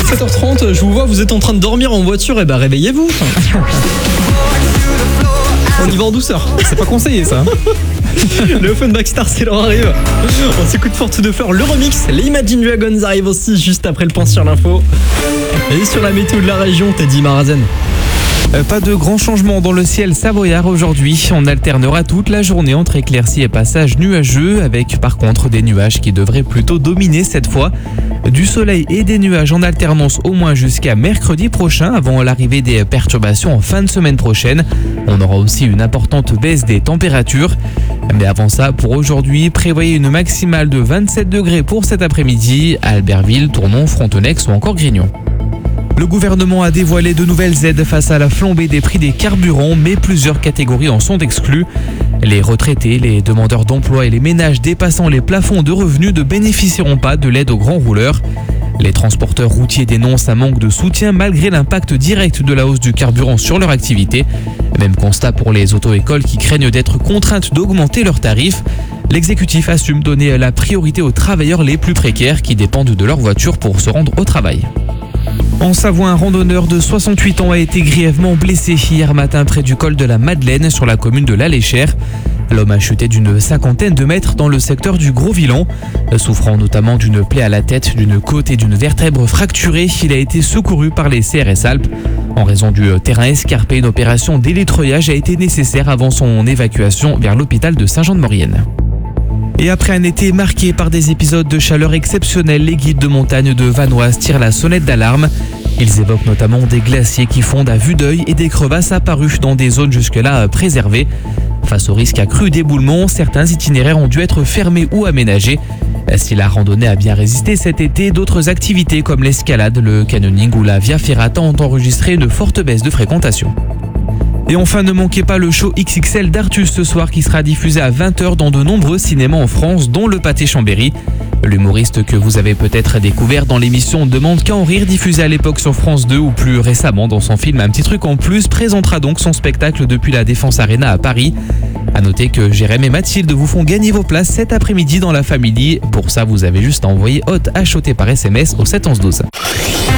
7h30, je vous vois, vous êtes en train de dormir en voiture, et bah réveillez-vous. On y va en douceur. C'est pas conseillé ça. Le Offenbach Star, c'est leur arrive. On s'écoute Forte de Fleurs, le remix. Les Imagine Dragons arrivent aussi juste après le point sur l'info. Et sur la météo de la région, Teddy Marazen. Pas de grands changements dans le ciel savoyard aujourd'hui. On alternera toute la journée entre éclaircies et passages nuageux, avec par contre des nuages qui devraient plutôt dominer cette fois. Du soleil et des nuages en alternance au moins jusqu'à mercredi prochain, avant l'arrivée des perturbations en fin de semaine prochaine. On aura aussi une importante baisse des températures. Mais avant ça, pour aujourd'hui, prévoyez une maximale de 27 degrés pour cet après-midi à Albertville, Tournon, Frontenex ou encore Grignon. Le gouvernement a dévoilé de nouvelles aides face à la flambée des prix des carburants, mais plusieurs catégories en sont exclues. Les retraités, les demandeurs d'emploi et les ménages dépassant les plafonds de revenus ne bénéficieront pas de l'aide aux grands rouleurs. Les transporteurs routiers dénoncent un manque de soutien malgré l'impact direct de la hausse du carburant sur leur activité. Même constat pour les auto-écoles qui craignent d'être contraintes d'augmenter leurs tarifs. L'exécutif assume donner la priorité aux travailleurs les plus précaires qui dépendent de leur voiture pour se rendre au travail. En Savoie, un randonneur de 68 ans a été grièvement blessé hier matin près du col de la Madeleine sur la commune de l'Aléchère. L'homme a chuté d'une 50aine de mètres dans le secteur du Gros-Vilan. Souffrant notamment d'une plaie à la tête, d'une côte et d'une vertèbre fracturée, il a été secouru par les CRS Alpes. En raison du terrain escarpé, une opération d'électroyage a été nécessaire avant son évacuation vers l'hôpital de Saint-Jean-de-Maurienne. Et après un été marqué par des épisodes de chaleur exceptionnels, les guides de montagne de Vanoise tirent la sonnette d'alarme. Ils évoquent notamment des glaciers qui fondent à vue d'œil et des crevasses apparues dans des zones jusque-là préservées. Face au risque accru d'éboulement, certains itinéraires ont dû être fermés ou aménagés. Si la randonnée a bien résisté cet été, d'autres activités comme l'escalade, le canyoning ou la via ferrata ont enregistré une forte baisse de fréquentation. Et enfin, ne manquez pas le show XXL d'Artus ce soir qui sera diffusé à 20h dans de nombreux cinémas en France, dont le Pâté Chambéry. L'humoriste que vous avez peut-être découvert dans l'émission Demande qu'à en rire, diffusée à l'époque sur France 2 ou plus récemment dans son film Un petit truc en plus, présentera donc son spectacle depuis la Défense Arena à Paris. A noter que Jérém et Mathilde vous font gagner vos places cet après-midi dans la Family. Pour ça, vous avez juste à envoyer HOT par SMS au 7 11 12.